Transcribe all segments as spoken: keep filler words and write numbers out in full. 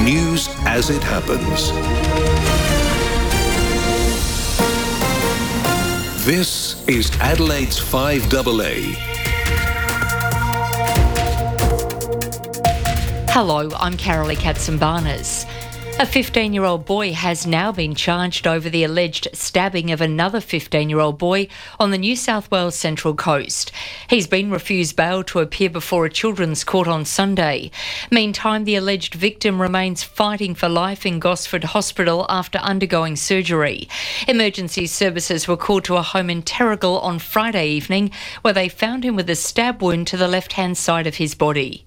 News as it happens. This is Adelaide's five A A. Hello, I'm Carolee Katsimbarnas. A fifteen-year-old boy has now been charged over the alleged stabbing of another fifteen-year-old boy on the New South Wales Central Coast. He's been refused bail to appear before a children's court on Sunday. Meantime, the alleged victim remains fighting for life in Gosford Hospital after undergoing surgery. Emergency services were called to a home in Terrigal on Friday evening, where they found him with a stab wound to the left-hand side of his body.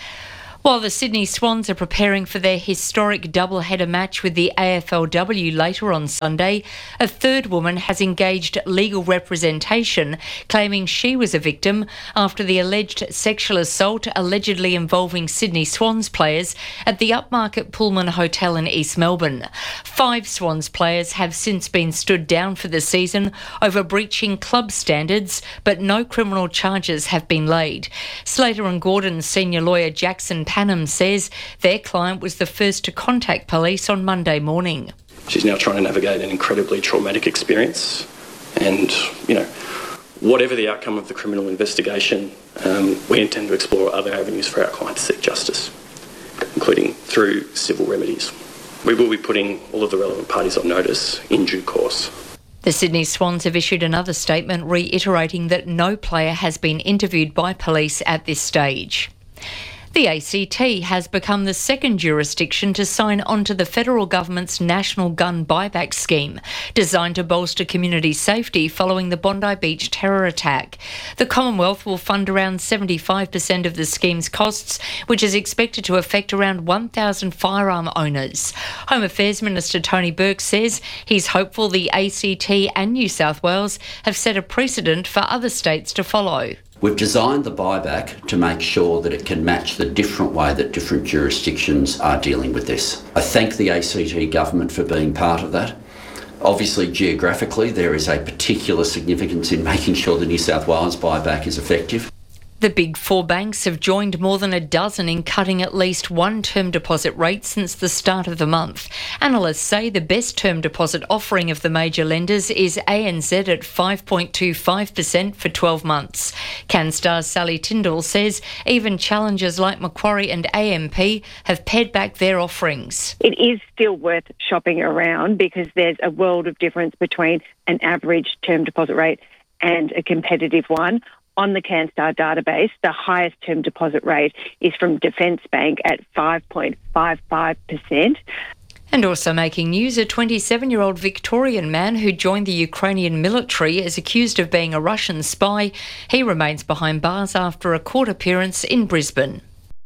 While the Sydney Swans are preparing for their historic double-header match with the A F L W later on Sunday, a third woman has engaged legal representation, claiming she was a victim after the alleged sexual assault allegedly involving Sydney Swans players at the upmarket Pullman Hotel in East Melbourne. Five Swans players have since been stood down for the season over breaching club standards, but no criminal charges have been laid. Slater and Gordon's senior lawyer Jackson Panham says their client was the first to contact police on Monday morning. She's now trying to navigate an incredibly traumatic experience, and, you know, whatever the outcome of the criminal investigation, um, we intend to explore other avenues for our client to seek justice, including through civil remedies. We will be putting all of the relevant parties on notice in due course. The Sydney Swans have issued another statement reiterating that no player has been interviewed by police at this stage. The A C T has become the second jurisdiction to sign on to the federal government's National Gun Buyback Scheme, designed to bolster community safety following the Bondi Beach terror attack. The Commonwealth will fund around seventy-five percent of the scheme's costs, which is expected to affect around one thousand firearm owners. Home Affairs Minister Tony Burke says he's hopeful the A C T and New South Wales have set a precedent for other states to follow. We've designed the buyback to make sure that it can match the different way that different jurisdictions are dealing with this. I thank the A C T government for being part of that. Obviously, geographically, there is a particular significance in making sure the New South Wales buyback is effective. The big four banks have joined more than a dozen in cutting at least one term deposit rate since the start of the month. Analysts say the best term deposit offering of the major lenders is A N Z at five point two five percent for twelve months. CanStar's Sally Tyndall says even challengers like Macquarie and A M P have pared back their offerings. It is still worth shopping around because there's a world of difference between an average term deposit rate and a competitive one. On the CanStar database, the highest term deposit rate is from Defence Bank at five point five five percent. And also making news, a twenty-seven-year-old Victorian man who joined the Ukrainian military is accused of being a Russian spy. He remains behind bars after a court appearance in Brisbane.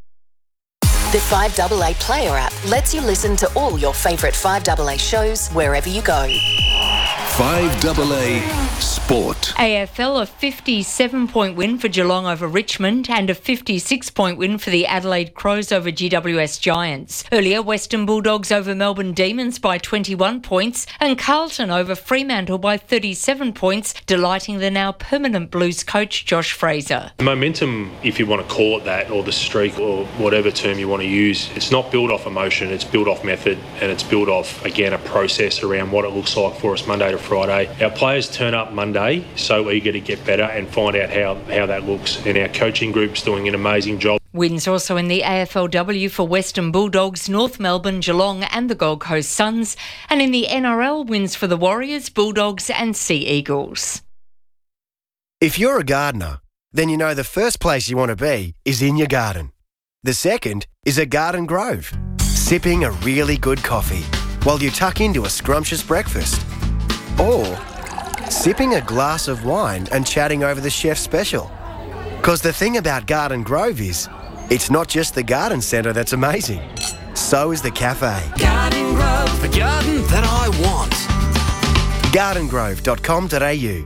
The five A A Player app lets you listen to all your favourite five A A shows wherever you go. five A A Sport. A F L, a fifty-seven point win for Geelong over Richmond and a fifty-six point win for the Adelaide Crows over G W S Giants. Earlier, Western Bulldogs over Melbourne Demons by twenty-one points and Carlton over Fremantle by thirty-seven points, delighting the now permanent Blues coach Josh Fraser. The momentum, if you want to call it that, or the streak, or whatever term you want to use, it's not built off emotion, it's built off method, and it's built off, again, a process around what it looks like for us Monday to Friday. Our players turn up Monday so eager to get better and find out how, how that looks, and our coaching group's doing an amazing job. Wins also in the A F L W for Western Bulldogs, North Melbourne, Geelong and the Gold Coast Suns, and in the N R L, wins for the Warriors, Bulldogs and Sea Eagles. If you're a gardener, then you know the first place you want to be is in your garden. The second is a garden grove, sipping a really good coffee while you tuck into a scrumptious breakfast. Or sipping a glass of wine and chatting over the chef's special. Because the thing about Garden Grove is, it's not just the garden centre that's amazing. So is the cafe. Garden Grove, the garden that I want. garden grove dot com dot a u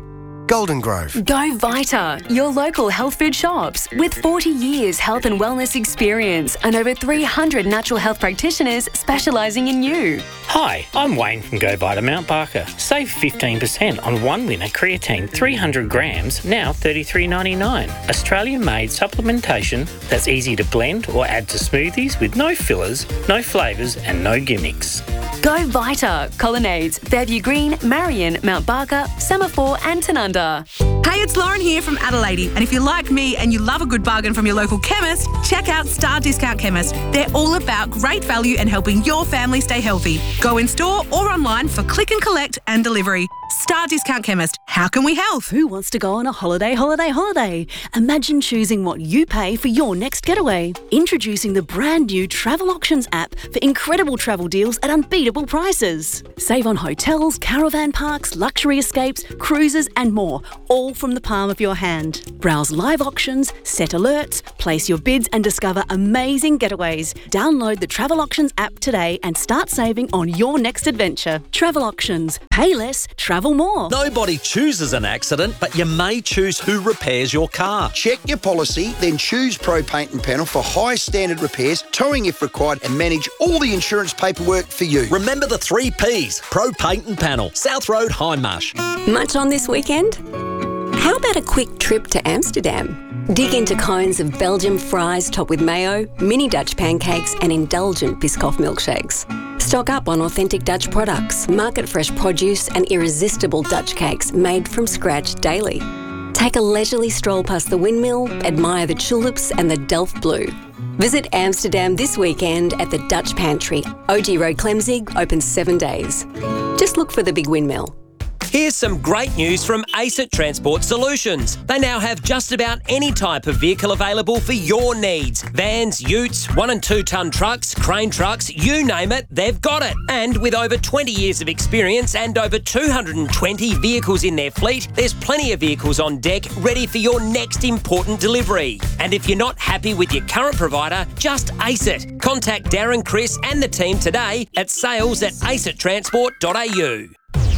Golden Grove. Go Vita, your local health food shops. With forty years health and wellness experience and over three hundred natural health practitioners specialising in you. Hi, I'm Wayne from Go Vita Mount Barker. Save fifteen percent on one winner creatine three hundred grams, now thirty-three ninety-nine. Australian-made supplementation that's easy to blend or add to smoothies with no fillers, no flavours and no gimmicks. Go Vita, Colonnades, Fairview Green, Marion, Mount Barker, Semaphore and Tanunda. Hey, it's Lauren here from Adelaide, and if you're like me and you love a good bargain from your local chemist, check out Star Discount Chemist. They're all about great value and helping your family stay healthy. Go in store or online for click and collect and delivery. Star Discount Chemist. How can we help? Who wants to go on a holiday, holiday, holiday? Imagine choosing what you pay for your next getaway. Introducing the brand new Travel Auctions app for incredible travel deals at unbeatable prices. Save on hotels, caravan parks, luxury escapes, cruises and more, all from the palm of your hand. Browse live auctions, set alerts, place your bids and discover amazing getaways. Download the Travel Auctions app today and start saving on your next adventure. Travel Auctions. Pay less, travel more. Nobody chooses an accident, but you may choose who repairs your car. Check your policy, then choose Pro Paint and Panel for high standard repairs, towing if required, and manage all the insurance paperwork for you. Remember the three Ps. Pro Paint and Panel. South Road, Hindmarsh. Much on this weekend? How about a quick trip to Amsterdam? Dig into cones of Belgian fries topped with mayo, mini Dutch pancakes and indulgent Biscoff milkshakes. Stock up on authentic Dutch products, market-fresh produce and irresistible Dutch cakes made from scratch daily. Take a leisurely stroll past the windmill, admire the tulips and the Delft Blue. Visit Amsterdam this weekend at the Dutch Pantry. O G Road, Clemzig, open seven days. Just look for the big windmill. Here's some great news from ACET Transport Solutions. They now have just about any type of vehicle available for your needs. Vans, utes, one and two tonne trucks, crane trucks, you name it, they've got it. And with over twenty years of experience and over two hundred twenty vehicles in their fleet, there's plenty of vehicles on deck ready for your next important delivery. And if you're not happy with your current provider, just ACET. Contact Darren, Chris and the team today at sales at acet transport dot a u.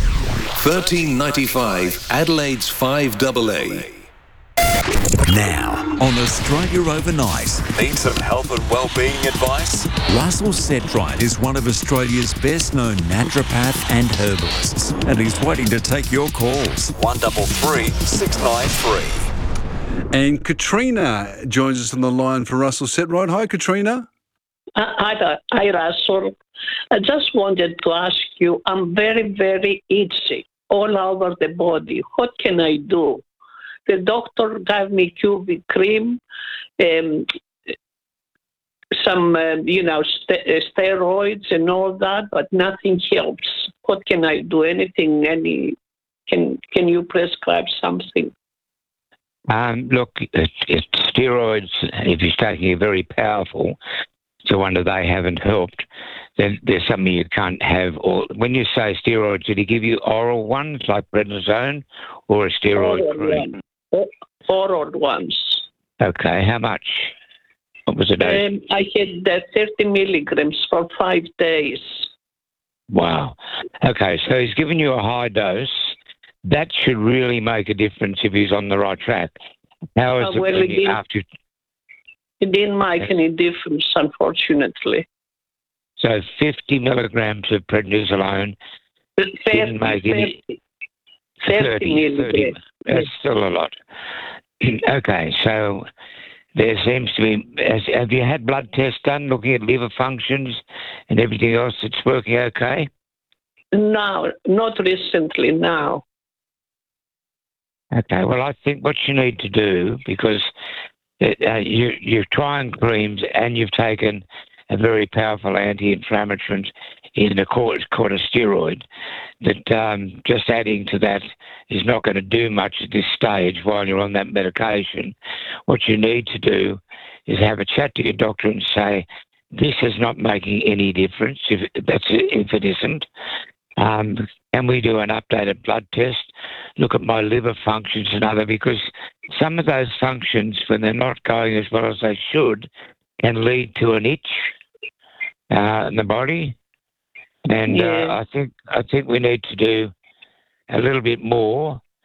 thirteen ninety-five Adelaide's five double A. Now, on Australia Overnight. Need some health and well-being advice? Russell Setright is one of Australia's best-known naturopath and herbalists, and he's waiting to take your calls. one double three six nine three. And Katrina joins us on the line for Russell Setright. Hi, Katrina. Uh, hi, hi, Russell. I just wanted to ask you, I'm very, very itchy all over the body. What can I do? The doctor gave me Q V cream, um, some, uh, you know, st- steroids and all that, but nothing helps. What can I do? Anything? Any? Can Can you prescribe something? Um, look, it, it, steroids, if you're taking it very powerful, it's a wonder they haven't helped. Then there's something you can't have. Or when you say steroids, did he give you oral ones like prednisone or a steroid Oral cream? One. Oral ones. Okay, how much? What was it? Um, I had uh, thirty milligrams for five days. Wow. Okay, so he's given you a high dose. That should really make a difference if he's on the right track. How is Uh, it well, when it you, didn't- after? It didn't make any difference, unfortunately. So fifty milligrams of prednisolone didn't make any. thirty, thirty, milligrams. thirty. That's still a lot. Okay, so there seems to be. Has, have you had blood tests done, looking at liver functions and everything else that's working okay? No, not recently, now. Okay, well, I think what you need to do, because uh, you, you're trying creams and you've taken a very powerful anti-inflammatory in the corticosteroid, that um, just adding to that is not going to do much at this stage while you're on that medication. What you need to do is have a chat to your doctor and say, this is not making any difference, if that's if it isn't. Um, can we do an updated blood test, look at my liver functions and other, because some of those functions, when they're not going as well as they should, can lead to an itch uh, in the body. And Yeah. uh, I think I think we need to do a little bit more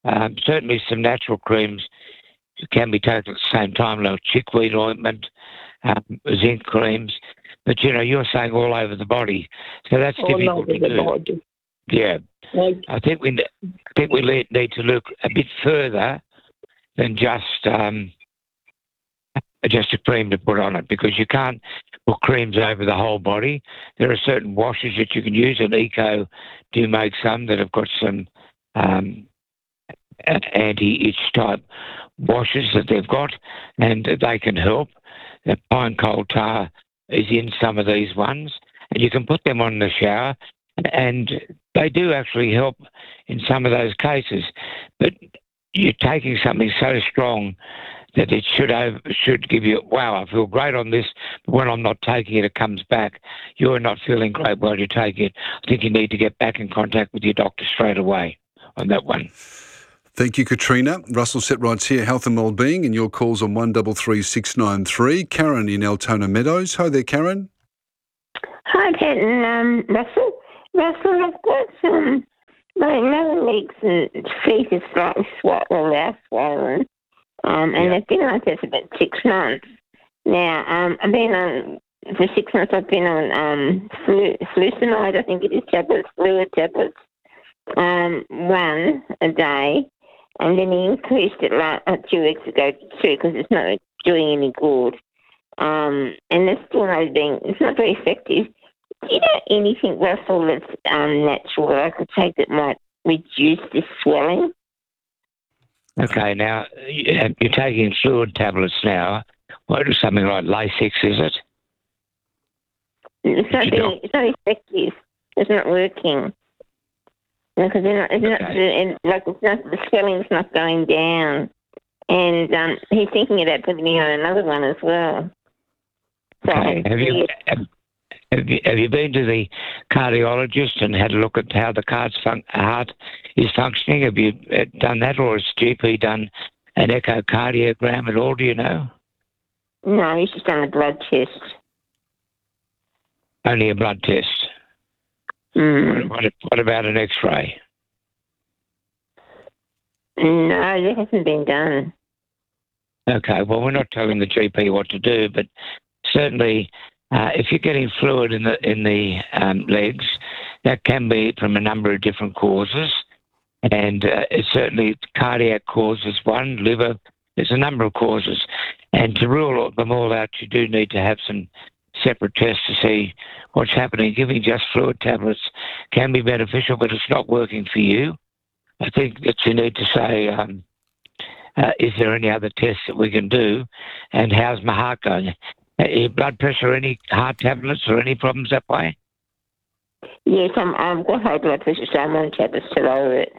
Um, certainly some natural creams can be taken at the same time, like chickweed ointment, um, zinc creams. But, you know, you're saying all over the body. So that's All difficult over to the do. body. Yeah. Like, I think we I think we le- need to look a bit further than just um, just a cream to put on it, because you can't put creams over the whole body. There are certain washes that you can use, and Eco do make some that have got some um, a- anti-itch type washes that they've got, and they can help. The pine coal tar is in some of these ones, and you can put them on in the shower, and they do actually help in some of those cases. But you're taking something so strong that it should over, should give you, wow, I feel great on this, but when I'm not taking it, it comes back. You're not feeling great while you're taking it. I think you need to get back in contact with your doctor straight away on that one. Thank you, Katrina. Russell Setrights here, Health and Wellbeing, and your calls on one three three six nine three. Karen in Altona Meadows. Hi there, Karen. Hi, Pat and um, Russell. Russell, I've got some, my lower legs and feet are slightly swollen, well, they're swollen, um, and they've been like this for about six months. Now, um, I've been on, for six months I've been on um, flu, fluconide, I think it is, tablets, fluid tablets, um, one a day. And then he increased it like uh, two weeks ago to two because it's not doing any good. Um, and it's still not being, it's not very effective. Do you know anything, Russell, that's um, natural that I could take that might reduce this swelling? Okay, now, you- you're taking fluid tablets now. What is something like Lasix, is it? It's not, being, it's not effective. It's not working. Because they're not, it's not, and, like it's not, the swelling's not going down. And um, he's thinking about putting me on another one as well. So Okay. Have you, have, have you have you been to the cardiologist and had a look at how the card's fun- heart is functioning? Have you uh, done that, or has G P done an echocardiogram at all? Do you know? No, he's just done a blood test. Only a blood test. Mm. What, what, what about an X-ray? No, that hasn't been done. Okay, well, we're not telling the G P what to do, but certainly uh, if you're getting fluid in the in the um, legs, that can be from a number of different causes, and uh, it's certainly cardiac causes one, liver. There's a number of causes, and to rule them all out, you do need to have some separate tests to see what's happening. Giving just fluid tablets can be beneficial, but it's not working for you. I think that you need to say, um, uh, is there any other tests that we can do, and how's my heart going? Uh, your blood pressure, any heart tablets or any problems that way? Yes, I'm, I've got high blood pressure, so I'm on tablets to lower it.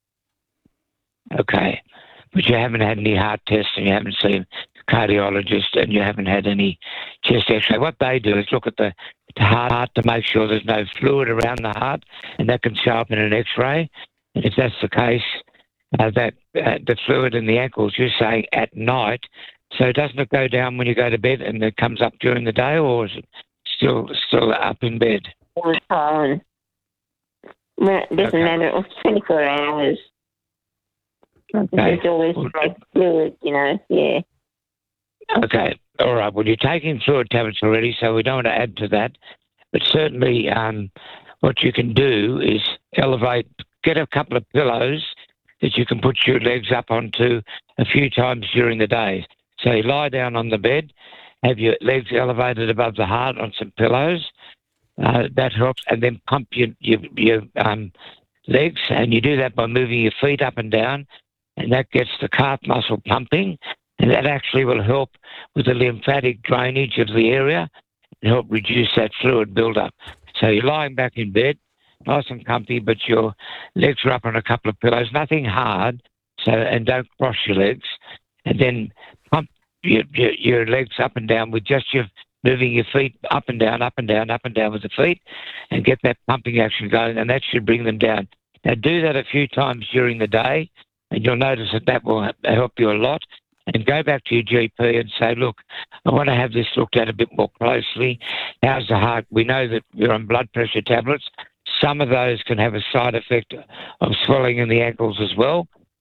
Okay. But you haven't had any heart tests, and you haven't seen a cardiologist, and you haven't had any chest x-ray. What they do is look at the, the heart to make sure there's no fluid around the heart, and that can show up in an x-ray. And if that's the case, uh, that uh, the fluid in the ankles, you're saying at night, so doesn't it go down when you go to bed and it comes up during the day, or is it still still up in bed? All the time. Well, it doesn't Okay. matter. It's twenty-four hours. Okay. It's always like fluid, you know, yeah. Okay. All right. Well, you're taking fluid tablets already, so we don't want to add to that. But certainly um, what you can do is elevate, get a couple of pillows that you can put your legs up onto a few times during the day. So you lie down on the bed, have your legs elevated above the heart on some pillows. Uh, that helps. And then pump your, your, your um, legs, and you do that by moving your feet up and down, and that gets the calf muscle pumping, and that actually will help with the lymphatic drainage of the area and help reduce that fluid buildup. So you're lying back in bed, nice and comfy, but your legs are up on a couple of pillows, nothing hard, so and don't cross your legs, and then pump your, your, your legs up and down with just your moving your feet up and down, up and down, up and down with the feet, and get that pumping action going, and that should bring them down. Now, do that a few times during the day, and you'll notice that that will help you a lot. And go back to your G P and say, look, I want to have this looked at a bit more closely. How's the heart? We know that you're on blood pressure tablets. Some of those can have a side effect of swelling in the ankles as well.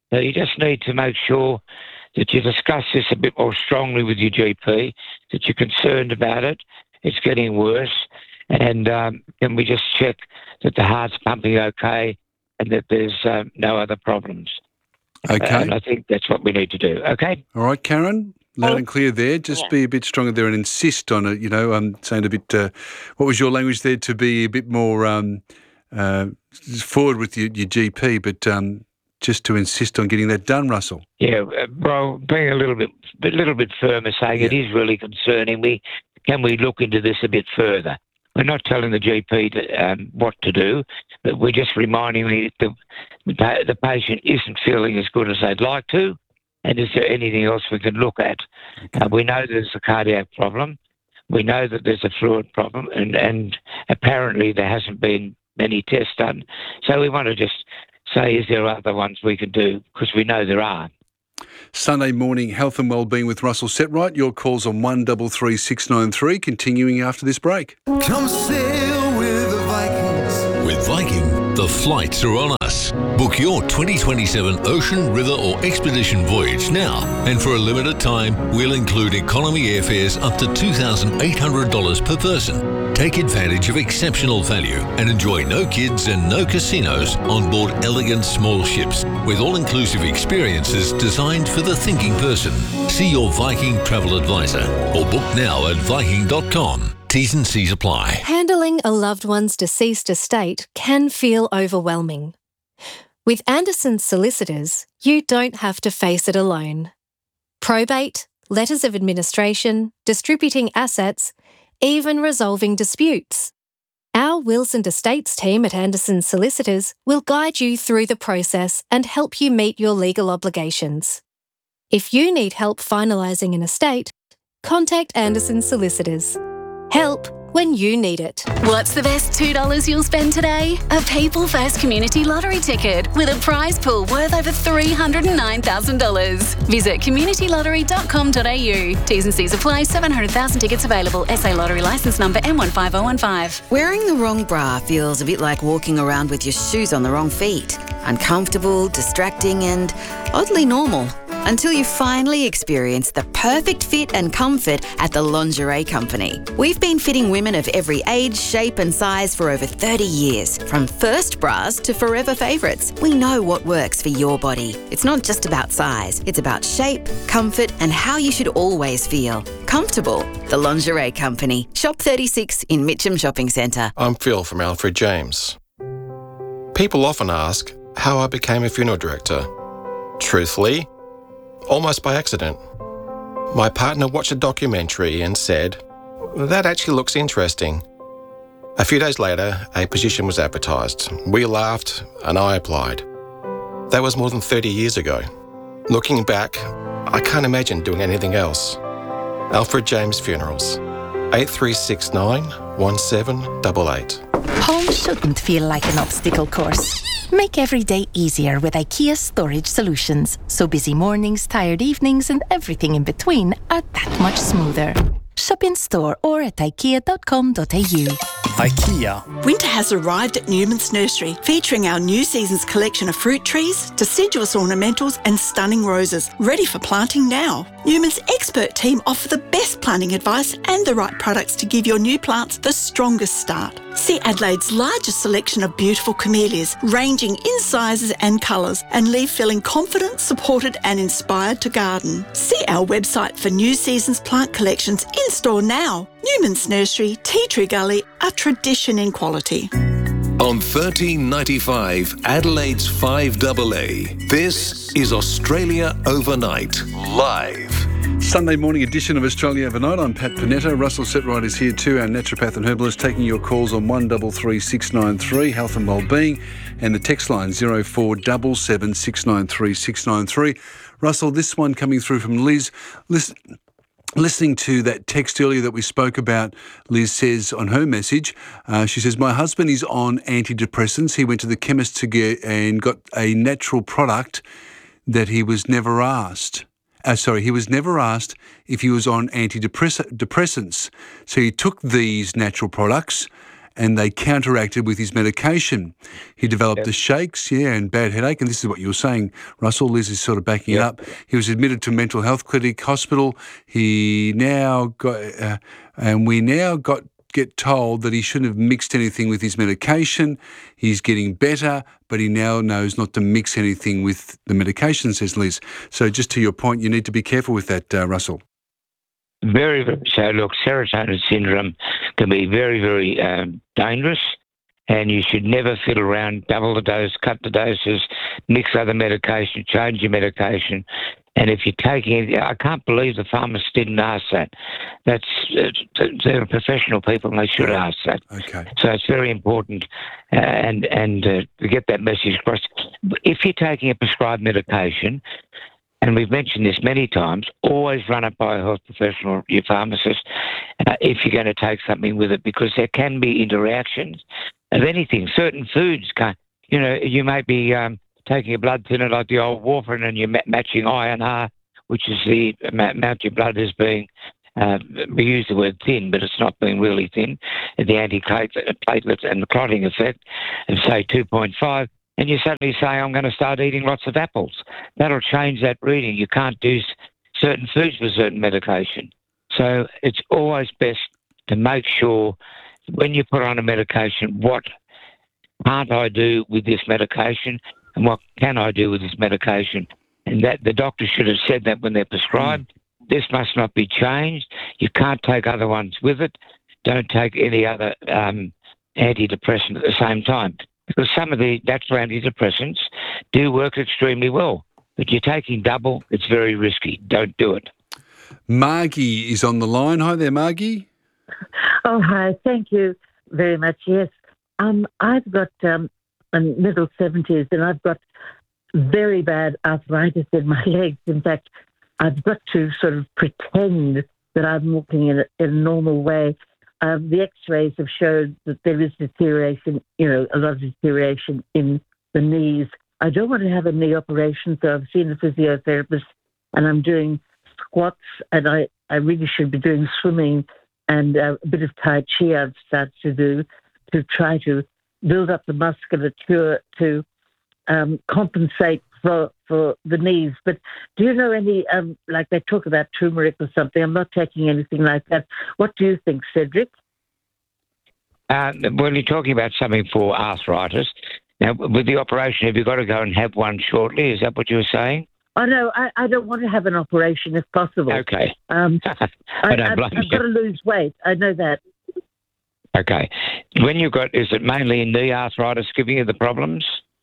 So you just need to make sure that you discuss this a bit more strongly with your G P, that you're concerned about it, it's getting worse, and um, can we just check that the heart's pumping okay and that there's um, no other problems. Okay. And I think that's what we need to do, okay? All right, Karen, loud and clear there. Just Yeah. be a bit stronger there and insist on it, you know, um, saying a bit, uh, what was your language there, to be a bit more um, uh, forward with your, your G P, but um, just to insist on getting that done, Russell. Yeah, uh, well, being a little bit, a little bit firmer, saying it is really concerning me. Can we look into this a bit further? We're not telling the G P to, um, what to do, but we're just reminding me that the, the, the patient isn't feeling as good as they'd like to, and is there anything else we can look at? Okay. Uh, we know there's a cardiac problem. We know that there's a fluid problem, and, and apparently there hasn't been many tests done. So we want to just say, is there other ones we can do? Because we know there are. Sunday morning health and wellbeing with Russell Setright. Your calls on one three three six nine three, continuing after this break. Come sail with the Vikings. With Viking, the flights are on us. Book your twenty twenty-seven ocean, river or expedition voyage now. And for a limited time, we'll include economy airfares up to two thousand eight hundred dollars per person. Take advantage of exceptional value and enjoy no kids and no casinos on board elegant small ships with all-inclusive experiences designed for the thinking person. See your Viking travel advisor or book now at viking dot com. T's and C's apply. Handling a loved one's deceased estate can feel overwhelming. With Anderson's solicitors, you don't have to face it alone. Probate, letters of administration, distributing assets, even resolving disputes. Our wills and estates team at Anderson Solicitors will guide you through the process and help you meet your legal obligations. If you need help finalising an estate, contact Anderson Solicitors. Help when you need it. What's the best two dollars you'll spend today? A People First Community Lottery ticket with a prize pool worth over three hundred nine thousand dollars. Visit community lottery dot com dot a u. T's and C's apply. seven hundred thousand tickets available. S A Lottery licence number M one five oh one five. Wearing the wrong bra feels a bit like walking around with your shoes on the wrong feet. Uncomfortable, distracting and oddly normal. Until you finally experience the perfect fit and comfort at the Lingerie Company. We've been fitting women of every age, shape and size for over thirty years. From first bras to forever favourites, we know what works for your body. It's not just about size, it's about shape, comfort and how you should always feel. Comfortable. The Lingerie Company. Shop thirty-six in Mitcham Shopping Centre. I'm Phil from Alfred James. People often ask how I became a funeral director. Truthfully, almost by accident. My partner watched a documentary and said, "That actually looks interesting." A few days later, a position was advertised. We laughed and I applied. That was more than thirty years ago. Looking back, I can't imagine doing anything else. Alfred James Funerals, eight three six nine, one seven eight eight. Home shouldn't feel like an obstacle course. Make every day easier with IKEA Storage Solutions, so busy mornings, tired evenings and everything in between are that much smoother. Shop in store or at ikea dot com dot a u. IKEA. Winter has arrived at Newman's Nursery, featuring our new season's collection of fruit trees, deciduous ornamentals and stunning roses, ready for planting now. Newman's expert team offer the best planting advice and the right products to give your new plants the strongest start. See Adelaide's largest selection of beautiful camellias, ranging in sizes and colours, and leave feeling confident, supported and inspired to garden. See our website for new season's plant collections in store now. Newman's Nursery, Tea Tree Gully, a tradition in quality. On thirteen ninety-five, Adelaide's five A A, this is Australia Overnight, live. Sunday morning edition of Australia Overnight. I'm Pat Panetta. Russell Setright is here too, our naturopath and herbalist, taking your calls on one three three six nine three, health and wellbeing, and the text line zero four seven seven six nine three six nine three. Russell, this one coming through from Liz. Listen, listening to that text earlier that we spoke about, Liz says on her message, uh, she says, my husband is on antidepressants. He went to the chemist to get and got a natural product that he was never asked. Uh, sorry, he was never asked if he was on antidepressants. So he took these natural products and they counteracted with his medication. He developed Yep. the shakes, yeah, and bad headache, and this is what you were saying, Russell. Liz is sort of backing it Yep. up. He was admitted to a mental health clinic, hospital. He now got, uh, and we now got get told that he shouldn't have mixed anything with his medication. He's getting better, but he now knows not to mix anything with the medication, says Liz. So just to your point, you need to be careful with that, uh, Russell. Very, very so. Look, serotonin syndrome can be very, very um, dangerous, and you should never fiddle around, double the dose, cut the doses, mix other medication, change your medication. And if you're taking it, I can't believe the pharmacist didn't ask that. That's uh, they're professional people, and they should ask that. Okay. So it's very important, uh, and and uh, to get that message across. If you're taking a prescribed medication, and we've mentioned this many times, always run it by a health professional, your pharmacist, uh, if you're going to take something with it, because there can be interactions of anything. Certain foods can, you know, you may be um, taking a blood thinner like the old warfarin, and you're ma- matching I N R, which is the amount your blood is being, uh, we use the word thin, but it's not being really thin, the anti-platelets and the clotting effect of, say, two point five. And you suddenly say, I'm going to start eating lots of apples. That'll change that reading. You can't do certain foods with certain medication. So it's always best to make sure when you put on a medication, what can't I do with this medication and what can I do with this medication? And that the doctor should have said that when they're prescribed. Mm. This must not be changed. You can't take other ones with it. Don't take any other um, antidepressant at the same time. Because some of the natural antidepressants do work extremely well. But you're taking double, it's very risky. Don't do it. Margie is on the line. Hi there, Margie. Oh, hi. Thank you very much. Yes. Um, I've got um, I'm middle seventies, and I've got very bad arthritis in my legs. In fact, I've got to sort of pretend that I'm walking in a, in a normal way. Um, the X-rays have showed that there is deterioration, you know, a lot of deterioration in the knees. I don't want to have a knee operation, so I've seen a physiotherapist, and I'm doing squats, and I, I really should be doing swimming and uh, a bit of Tai Chi I've started to do to try to build up the musculature to um, compensate for, for the knees. But do you know any, um, like they talk about turmeric or something? I'm not taking anything like that. What do you think, Cedric? Uh, well, you're talking about something for arthritis. Now, with the operation, have you got to go and have one shortly? Is that what you were saying? Oh, no, I, I don't want to have an operation if possible. Okay. Um, I I, don't I've, blame I've you. got to lose weight. I know that. Okay. When you've got, is it mainly knee arthritis giving you the problems?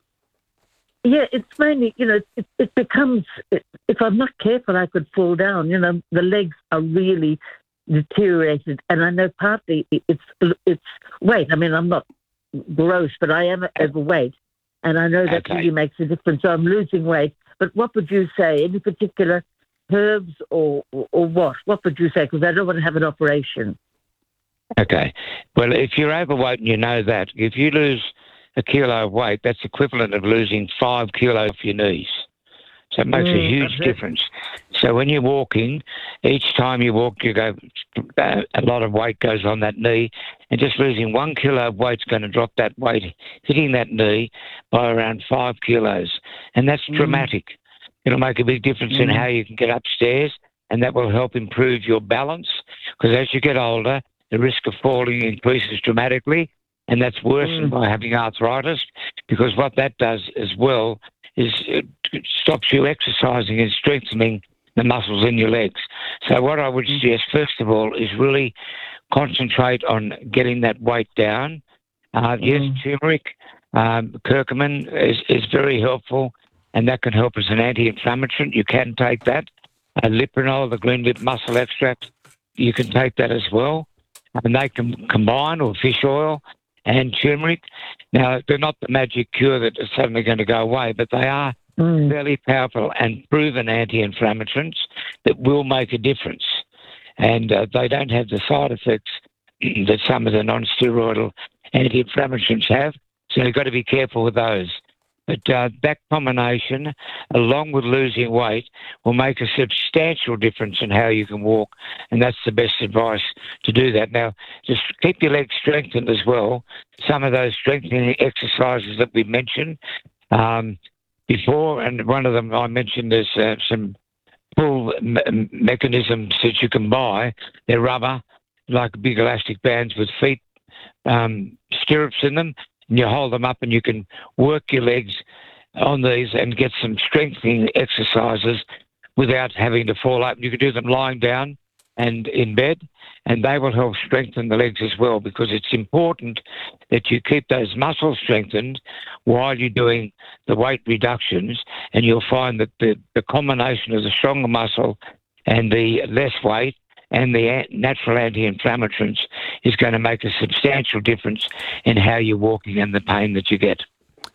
Yeah, it's mainly, you know, it, it becomes, it, if I'm not careful, I could fall down. You know, the legs are really deteriorated. And I know partly it's it's weight. I mean, I'm not gross, but I am overweight. And I know that Okay. really makes a difference. So I'm losing weight. But what would you say? Any particular herbs or, or, or what? What would you say? Because I don't want to have an operation. Okay. Well, if you're overweight and you know that, if you lose a kilo of weight, that's equivalent of losing five kilos off your knees. So it makes Mm, a huge okay. difference. So when you're walking, each time you walk, you go, uh, a lot of weight goes on that knee, and just losing one kilo of weight's going to drop that weight, hitting that knee by around five kilos. And that's Mm. dramatic. It'll make a big difference in Mm. how you can get upstairs, and that will help improve your balance, because as you get older, the risk of falling increases dramatically, and that's worsened by having arthritis, because what that does as well is it stops you exercising and strengthening the muscles in your legs. So what I would suggest, first of all, is really concentrate on getting that weight down. Uh, yes, turmeric, um, curcumin is, is very helpful, and that can help as an anti-inflammatory. You can take that. Uh, Liprinol, the green lip muscle extract, you can take that as well. And they can combine, or fish oil and turmeric. Now, they're not the magic cure that is suddenly going to go away, but they are Mm. fairly powerful and proven anti-inflammatories that will make a difference. And uh, they don't have the side effects that some of the non-steroidal anti-inflammatories have, so you've got to be careful with those. But uh, that combination, along with losing weight, will make a substantial difference in how you can walk, and that's the best advice to do that. Now, just keep your legs strengthened as well. Some of those strengthening exercises that we mentioned um, before, and one of them I mentioned, there's uh, some pull me- mechanisms that you can buy. They're rubber, like big elastic bands with feet um, stirrups in them, and you hold them up and you can work your legs on these and get some strengthening exercises without having to fall up. You can do them lying down and in bed, and they will help strengthen the legs as well, because it's important that you keep those muscles strengthened while you're doing the weight reductions, and you'll find that the, the combination of the stronger muscle and the less weight and the natural anti-inflammatories is going to make a substantial difference in how you're walking and the pain that you get.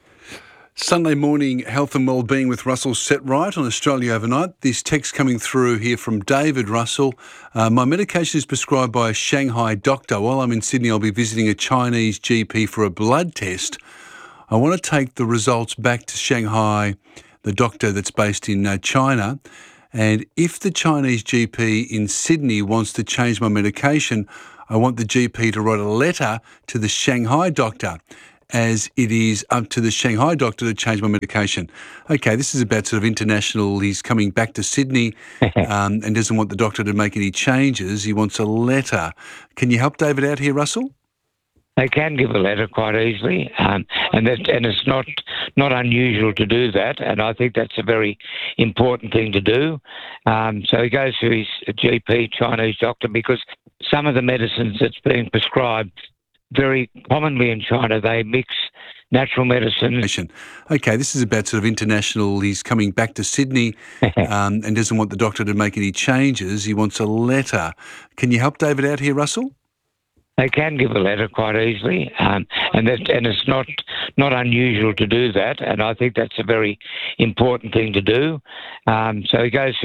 Sunday morning health and wellbeing with Russell Setright on Australia Overnight. This text coming through here from David. Russell, uh, my medication is prescribed by a Shanghai doctor. While I'm in Sydney, I'll be visiting a Chinese G P for a blood test. I want to take the results back to Shanghai, the doctor that's based in uh, China. And if the Chinese G P in Sydney wants to change my medication, I want the G P to write a letter to the Shanghai doctor, as it is up to the Shanghai doctor to change my medication. Okay, this is about sort of international. He's coming back to Sydney um, and doesn't want the doctor to make any changes. He wants a letter. Can you help David out here, Russell? They can give a letter quite easily, um, and that, and it's not not unusual to do that, and I think that's a very important thing to do. Um, so he goes to his G P, Chinese doctor, because some of the medicines that's being prescribed, very commonly in China, they mix natural medicine. Okay, this is about sort of international. He's coming back to Sydney um, and doesn't want the doctor to make any changes. He wants a letter. Can you help David out here, Russell? They can give a letter quite easily, um, and that, and it's not not unusual to do that, and I think that's a very important thing to do. Um, so he goes to